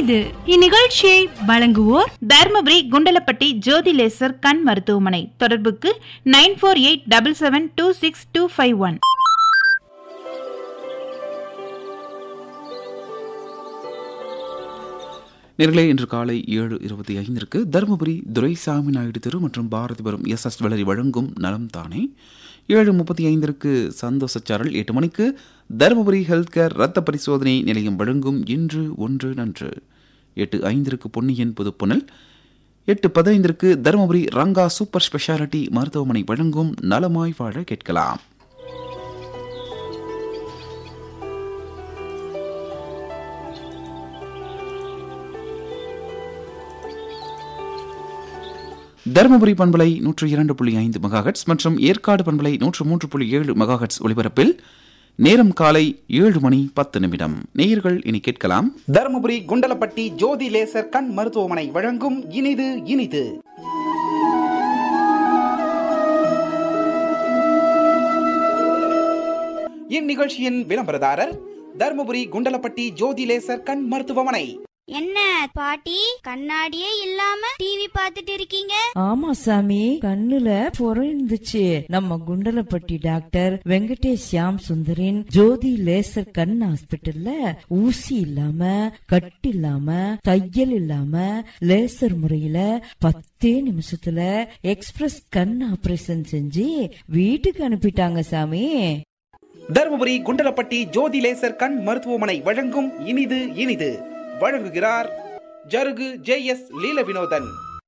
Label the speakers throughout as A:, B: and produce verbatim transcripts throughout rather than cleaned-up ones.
A: இனிது. இந்நிகழ்ச்சியை வழங்குவோர் தர்மபுரி குண்டலப்பட்டி ஜோதி லேசர் கண் மருத்துவமனை. தொடர்புக்கு nine four eight double seven two six two five one.
B: நேர்களே, இன்று காலை ஏழு இருபத்தி ஐந்திற்கு தருமபுரி துரைசாமி நாயுடு தெரு மற்றும் பாரதிபுரம் எஸ் எஸ் வளரி வழங்கும் நலம் தானே. ஏழு முப்பத்தி ஐந்திற்கு சந்தோஷச்சாரல். எட்டு மணிக்கு தருமபுரி ஹெல்த் கேர் ரத்த பரிசோதனை நிலையம் வழங்கும் இன்று ஒன்று நன்று. எட்டு ஐந்திற்கு பொன்னியின் புதுப்புணல். எட்டு பதினைந்திற்கு தருமபுரி ரங்கா சூப்பர் ஸ்பெஷாலிட்டி மருத்துவமனை வழங்கும் நலமாய் வாழ கேட்கலாம். தருமபுரி பண்பலை நூற்று இரண்டு புள்ளி ஐந்து மெகாஹெட்ஸ் மற்றும் ஏற்காடு பண்பலை நூற்று மூன்று புள்ளி ஏழு மெகாஹெட்ஸ் ஒலிபரப்பில் நேரம் காலை ஏழு மணி பத்து நிமிடம். நேயர்கள் இனி கேட்கலாம்.
C: தருமபுரி குண்டலப்பட்டி ஜோதி லேசர் கண் மருத்துவமனை வழங்கும் இனிது இனிது. இந்நிகழ்ச்சியின் விளம்பரதாரர் தருமபுரி குண்டலப்பட்டி ஜோதி லேசர் கண் மருத்துவமனை.
D: என்ன பாட்டி, கண்ணாடியே இல்லாம டிவி பாத்துட்டு இருக்கீங்க?
E: ஆமா சாமி, கண்ணுல புறம் இருந்துச்சு. நம்ம குண்டலப்பட்டி டாக்டர் வெங்கடேஷ் ஷியாம் சுந்தரின் ஜோதி லேசர் கண் ஹாஸ்பிட்டல்ல ஊசி இல்லாம, கட்டு இல்லாம, தையல் இல்லாம லேசர் முறையில பத்தே நிமிஷத்துல எக்ஸ்பிரஸ் கண் ஆபரேஷன் செஞ்சு வீட்டுக்கு அனுப்பிட்டாங்க சாமி.
C: தருமபுரி குண்டலப்பட்டி ஜோதி லேசர் கண் மருத்துவமனை வழங்கும் இனிது இனிது. வழங்குகிறார் ஜருகு ஜே எஸ் லீல வினோதன்.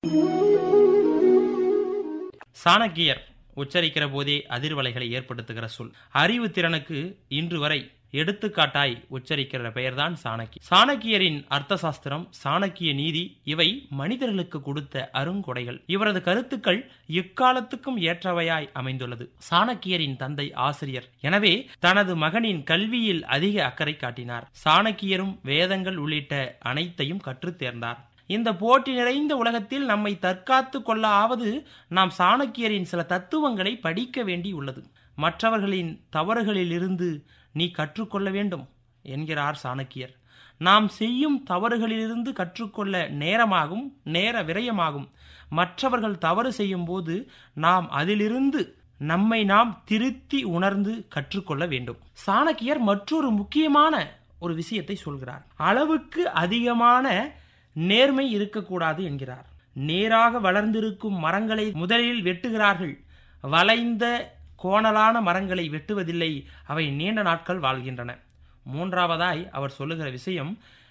F: சாணக்கியர் உச்சரிக்கிற போதே அதிர்வலைகளை ஏற்படுத்துகிற சொல். அறிவு திறனுக்கு இன்று வரை எடுத்துக்காட்டாய் உச்சரிக்கிற பெயர்தான் சாணக்கிய. சாணக்கியரின் அர்த்த சாஸ்திரம், சாணக்கிய நீதி இவை மனிதர்களுக்கு கொடுத்த அருங்கொடைகள். இவரது கருத்துக்கள் எக்காலத்துக்கும் ஏற்றவையாய் அமைந்துள்ளது. சாணக்கியரின் தந்தை ஆசிரியர், எனவே தனது மகனின் கல்வியில் அதிக அக்கறை காட்டினார். சாணக்கியரும் வேதங்கள் உள்ளிட்ட அனைத்தையும் கற்றுத் தேர்ந்தார். இந்த போட்டி நிறைந்த உலகத்தில் நம்மை தற்காத்து கொள்ள ஆவது நாம் சாணக்கியரின் சில தத்துவங்களை படிக்க வேண்டி உள்ளது. மற்றவர்களின் தவறுகளிலிருந்து நீ கற்றுக்கொள்ள வேண்டும் என்கிறார் சாணக்கியர். நாம் செய்யும் தவறுகளிலிருந்து கற்றுக்கொள்ள நேரமாகும், நேர விரயமாகும். மற்றவர்கள் தவறு செய்யும் போது நாம் அதிலிருந்து நம்மை நாம் திருத்தி உணர்ந்து கற்றுக்கொள்ள வேண்டும். சாணக்கியர் மற்றொரு முக்கியமான ஒரு விஷயத்தை சொல்கிறார். அளவுக்கு அதிகமான நேர்மை இருக்கக்கூடாது என்கிறார். நேராக வளர்ந்திருக்கும் மரங்களை முதலில் வெட்டுகிறார்கள். வளைந்த கோணலான மரங்களை வெட்டுவதில்லை, அவை நீண்ட நாட்கள் வாழ்கின்றன. மூன்றாவதாய் அவர் சொல்லுகிற விஷயம்,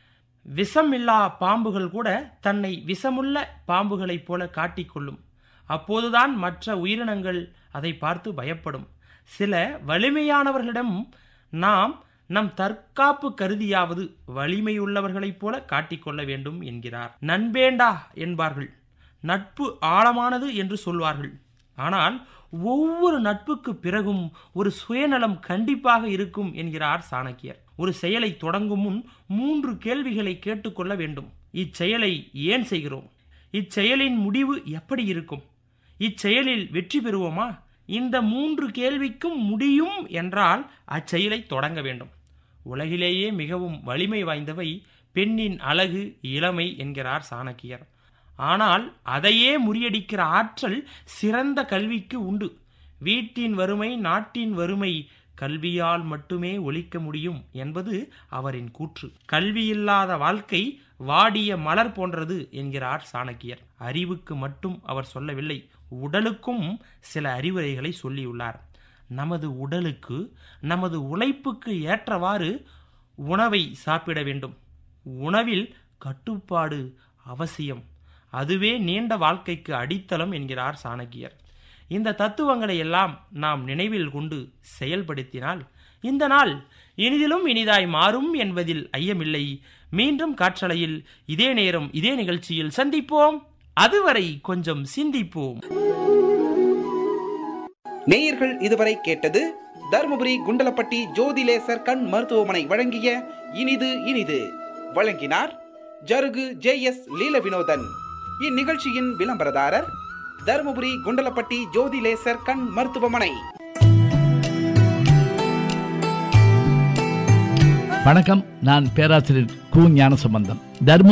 F: விஷமில்லா பாம்புகள் கூட தன்னை விஷமுள்ள பாம்புகளைப் போல காட்டிக்கொள்ளும். அப்போதுதான் மற்ற உயிரினங்கள் அதை பார்த்து பயப்படும். சில வலிமையானவர்களிடம் நாம் நம் தற்காப்பு கருதியாவது வலிமையுள்ளவர்களைப் போல காட்டிக்கொள்ள வேண்டும் என்கிறார். நண்பேண்டா என்பார்கள், நட்பு ஆழமானது என்று சொல்வார்கள். ஆனால் ஒவ்வொரு நட்புக்கு பிறகும் ஒரு சுயநலம் கண்டிப்பாக இருக்கும் என்கிறார் சாணக்கியர். ஒரு செயலை தொடங்கும் முன் மூன்று கேள்விகளை கேட்டுக்கொள்ள வேண்டும். இச்செயலை ஏன் செய்கிறோம்? இச்செயலின் முடிவு எப்படி இருக்கும்? இச்செயலில் வெற்றி பெறுவோமா? இந்த மூன்று கேள்விக்கும் முடியும் என்றால் அச்செயலை தொடங்க வேண்டும். உலகிலேயே மிகவும் வலிமை வாய்ந்தவை பெண்ணின் அழகு, இளமை என்கிறார் சாணக்கியர். ஆனால் அதையே முறியடிக்கிற ஆற்றல் சிறந்த கல்விக்கு உண்டு. வீட்டின் வறுமை, நாட்டின் வறுமை கல்வியால் மட்டுமே ஒழிக்க முடியும் என்பது அவரின் கூற்று. கல்வியில்லாத வாழ்க்கை வாடிய மலர் போன்றது என்கிறார் சாணக்கியர். அறிவுக்கு மட்டும் அவர் சொல்லவில்லை, உடலுக்கும் சில அறிவுரைகளை சொல்லியுள்ளார். நமது உடலுக்கு, நமது உழைப்புக்கு ஏற்றவாறு உணவை சாப்பிட வேண்டும். உணவில் கட்டுப்பாடு அவசியம். அதுவே நீண்ட வாழ்க்கைக்கு அடித்தளம் என்கிறார் சாணக்கியர். இந்த தத்துவங்களை எல்லாம் நாம் நினைவில் கொண்டு செயல்படுத்தினால் இந்த நாள் இனிதிலும் இனிதாய் மாறும் என்பதில் ஐயமில்லை. மீண்டும் காற்றலையில் இதே நேரம் இதே நிகழ்ச்சியில் சந்திப்போம். அதுவரை கொஞ்சம் சிந்திப்போம்.
C: நேயர்கள் இதுவரை கேட்டது தருமபுரி குண்டலப்பட்டி ஜோதி லேசர் கண் மருத்துவமனை வழங்கிய இனிது இனிது. வழங்கினார் ஜருகு ஜே எஸ் லீல வினோதன். இந்நிகழ்ச்சியின் விளம்பரதாரர் தருமபுரி குண்டலப்பட்டி ஜோதி லேசர் கண் மருத்துவமனை.
G: வணக்கம், நான் பேராசிரியர் கு ஞானசம்பந்தம். தர்ம